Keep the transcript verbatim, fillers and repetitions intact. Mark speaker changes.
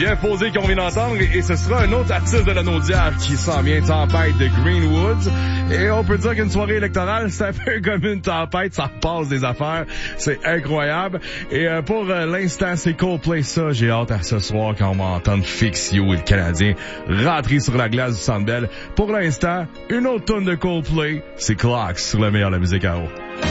Speaker 1: Jeff Posé qu'on vient d'entendre et, et ce sera un autre artiste de la Naudière qui s'en vient, Tempête de Greenwoods. Et on peut dire qu'une soirée électorale, c'est un peu comme une tempête, ça passe des affaires. C'est incroyable. Et euh, pour euh, l'instant, c'est Coldplay, ça. J'ai hâte à ce soir quand on va entendre Fix You et le Canadien rentrer sur la glace du Centre Bell. Pour l'instant, une autre tonne de Coldplay, c'est Clocks sur le meilleur de la musique à eau.